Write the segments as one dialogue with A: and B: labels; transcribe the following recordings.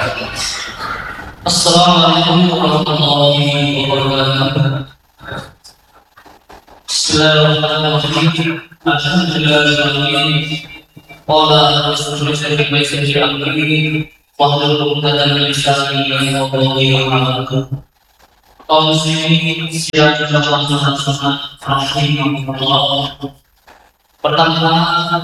A: Assalamualaikum warahmatullahi wabarakatuh. Bismillahirrahmanirrahim. Alhamdulillahirabbil qala rasulullah sallallahu alaihi wasallam wa hlul 'uqdatam min lisani yafqahu qawli. Qawli siapa rahimahullah. Pertama,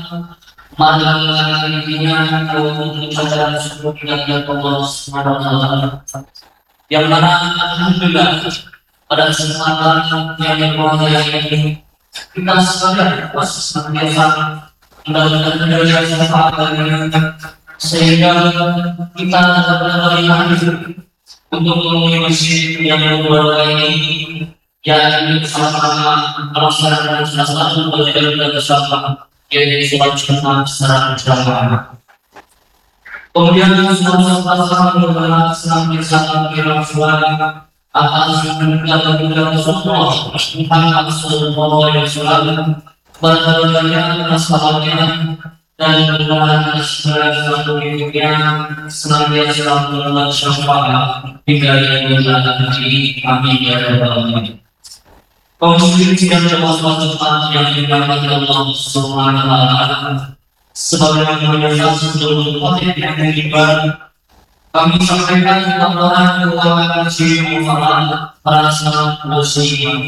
A: malam intinya mengucapkan syukur kepada Allah Subhanahu wa taala. Yang mana alhamdulillah pada kesempatan yang berbahagia ini kita sekalian senantiasa mendapatkan hidayah syafaat darinya, sehingga kita dapat berhati untuk memenuhi masjid yang berbahagia ini, yakni bersama-sama melaksanakan salah satu kewajiban bersama, yaitu sholat Jumat secara berjamaah. Kemudian sama-sama berdoa senantiasa mengirim suara atas mengucapkan Rasulullah Muhammad sallallahu alaihi wasallam, berdoanya atas sahabatnya dan berdoa atas seluruh hidupnya senantiasa mendapat syafaat hingga yaumil akhir. Amin ya rabbal alamin. Kaum muslimin yang berjamaah Jumat yang dirahmati Allah Subhanahu wa taala, sebagaimana biasa sebelum khotbah yang dibacakan, kami sampaikan tambahan keuangan mufakat para sahabat muslim.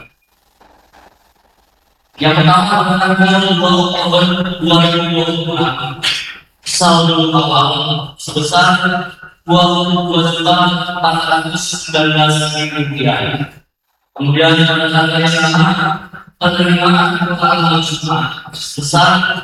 A: Yang pertama adalah bulan Oktober 2022, saldo awal sebesar Rp22.419.000. Kemudian pada tanggal yang sama penerimaan keuangan Jumat sebesar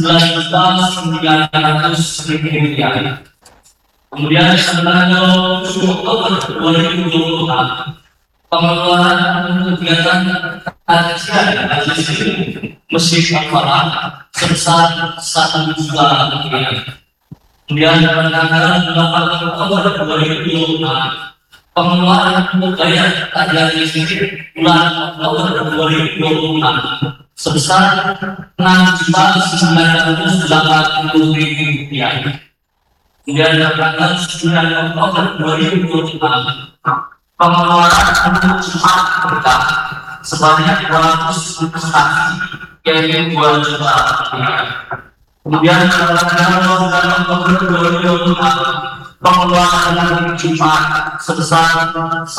A: Rp11.900.000. Kemudian tanggal 7 Oktober 2022 pengeluaran untuk kegiatan kajian Masjid Al-Farah sebesar Rp1 juta. Kemudian pada tanggal 8 Oktober 2022 pengeluaran untuk bayar kajian bulan Oktober 2026 sebesar Rp6.980.000. Kemudian tanggal 9 Oktober 2026 pengeluaran untuk Jumat berkah sebanyak 200 prestasi, yaitu Rp2 juta. Kemudian tanggal 9 Oktober 2026 pengeluaran untuk Jumat sebesar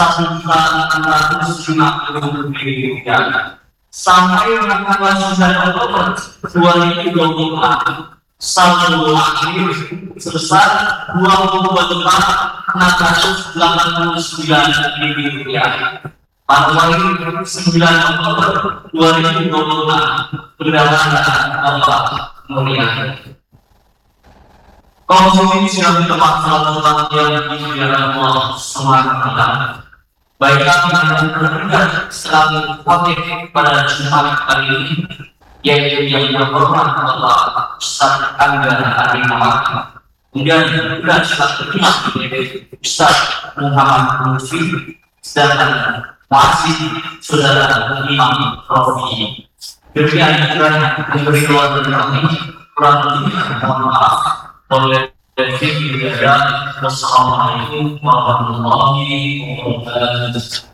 A: Rp1.650.000. Sampai tanggal 9 Oktober 2024 saldo akhir sebesar Rp24.689.000. Pada hari 9 Oktober 2026 berdasarkan Allah mulia. Kaum muslimin yang bertempat salat yang dimuliakan Allah Subhanahu wa taala. Baiklah, kita berdengar selalu khotbah pada Jumat kali ini, yaitu yang terhormat Allah Ustaz Angga Ari Muhammad. Kemudian juga Ustaz Ustaz Muhammad Lutfi dan masih saudara Imam Rofi. Demikian kiranya memberi doa dari kami, kurang lebih mohon maaf. Oleh Wassalamualaikum warahmatullahi wabarakatuh.